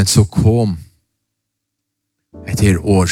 Men så kom et her år,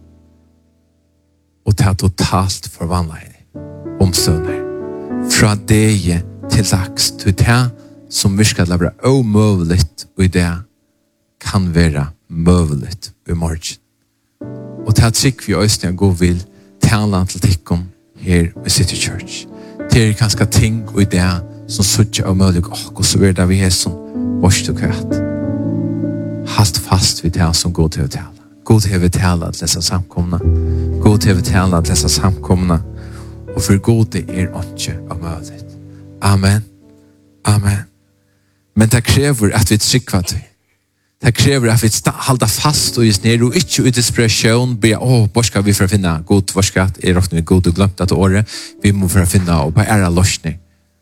og det totalt forvandlet omstående. Fra det til dags, til det som virker til å være omøvelig, og det kan være møvelig i morgen. Og det trykker vi også når god vil tale til tikkene her i City Church. Det kanskje ting og ideer som sutter og mulig, og så er det vi er som borst og kvart. Halt fast vid det som god til å tale. God til å tale til disse samkomne. God til å tale til disse samkomne. Og for god det ikke og mulig. Amen. Amen. Men det krever at vi trykker til. Det krever at vi halda fast og just nere og ikke i desperation be hvor skal vi for å finne god forskat råkne vi god og glemt at året vi må for å finne og på løsning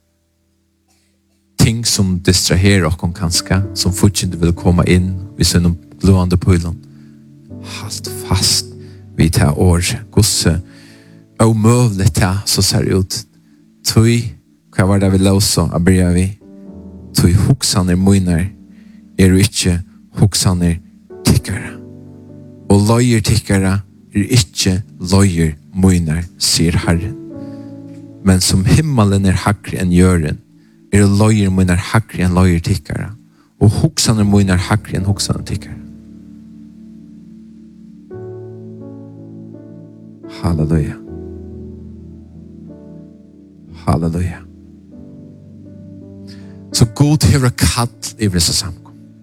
ting som distraherer oss kanskje som fortsatt vil komme inn hvis vi er noen blående pøylen halt fast vi tar år gosse og møvlet ta så ser det ut tøy hva var det vi løser og bryr vi tøy hoksene møyner ikke hoksaner tikkara. Og løyer tikkara ikke løyer møyner, sier Herren. Men som himmelen hakre enn jøren, løyer møyner hakre enn løyer tikkara. Og hoksaner møyner hakre enn hoksaner tikkara. Halleluja. Halleluja. Så god hever kall i disse samkommer.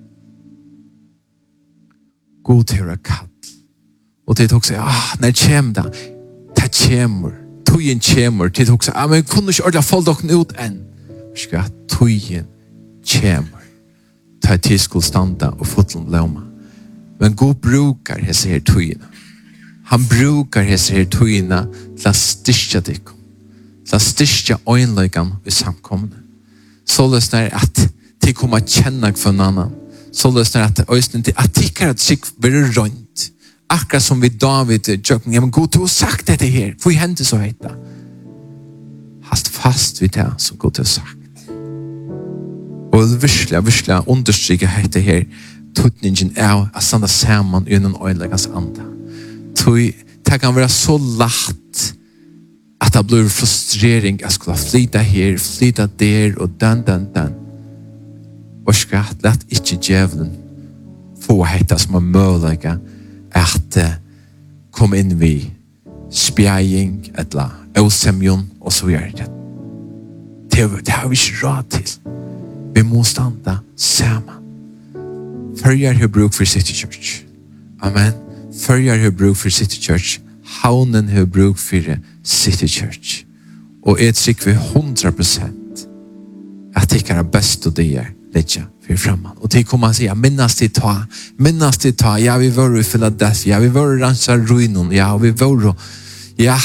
God til å kall. Og til å si, når kommer det? Det kommer. Tøyen kommer. Til å si, men jeg kunne ikke ordentlig få dere ut enn. Skal jeg tøyen kommer. Ta til skulle standa og fotlen blåma. Men God brukar hese her tøyene. Han brukar hese her tøyene til å styrke deg. Til å styrke øynløkene i samkomne. Så løsner at de kommer å kjenne for en annen. Så løsner at tikkere at sikk blir rundt. Akkurat som vi David ja, men god, du har sagt dette her. Hvor hender så heita? Halt fast vid det som god har sagt. Og virkelig understryker heita her tutningen av at standa sammen i noen øyeleggans anda. Det kan være så lagt at det blir frustrering at skulle flyta her, flyta der og den. Og skatt, lett ikke djevelen få heita som er mulig at komme inn vi spjæing, etla, åsemjon, og så gjør det. Det har vi ikke råd til. Vi må standa sammen. Førjar har bruk for City Church. Amen. Førjar har bruk for City Church. Havnen har bruk for City Church. Og jeg tykker vi 100% at det ikke er best og det letja för framan. Och det kommer att säga minnas det ta. Ja, vi var i Philadelphia. Ja, vi var i Ransa Ruinon. Ja, vi var ja,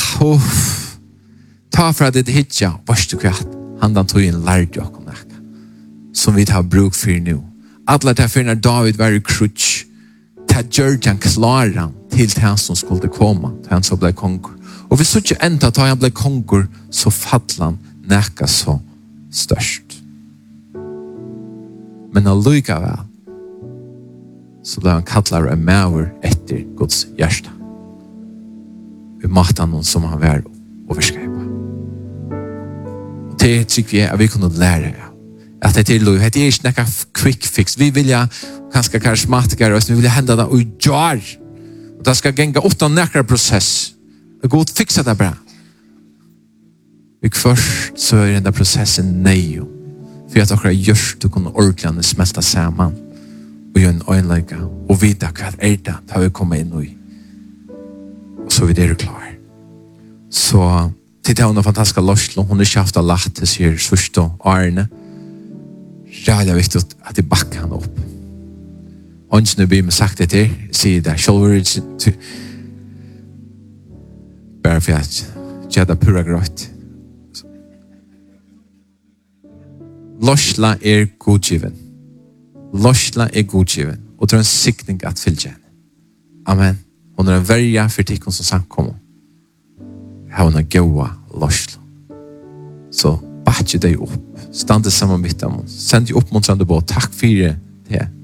ta för att det hitja. Vars du kvart. Han tog in lärde och som vi tar bruk för nu. Alla därför när David var i krutsch ta Georgian klara till han som skulle komma. Till han som blev konkur. Och vi såg inte ända att han blev konkur så fattlan näka så störst. Men allikevel så da han kallar en maver etter Guds hjärsta. Vi matar noen som han var overskrevet. Og det tykker vi at vi kunne lære at det er lov. Det er ikke noe quick fix. Vi vil kanskje karismatikere, vi vil hende det og gjør. Og det skal genga 8 nekker prosess. Og god fiksa det bra. Og først så er denne prosessen nøye. For at dere gjør du kunne ordentlig smelta sammen og gjøre en øynleika og vite hva er det da vi kommer inn i. Og så er dere klar. Så til det er hun fantastiske løslo. Hun er ikke haft lagt til sier sørste årene. Det er viktig at de bakker han opp. Ønskene blir med sagt det til, sier det selv bare for at jeg hadde pura grøtt. Losla er godgiven. Losla er godgiven. Og det er en sikning at fylle henne. Amen. Hun er en verja for tikkene som samkommer. Hun er gåa losla. Så batje deg opp. Stande sammen mitt av oss. Send deg oppmuntrande på. Takk for det.